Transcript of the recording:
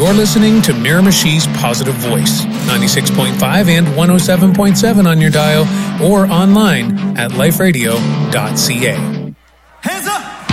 You're listening to Miramichi's Positive Voice, 96.5 and 107.7 on your dial or online at liferadio.ca. Hands up!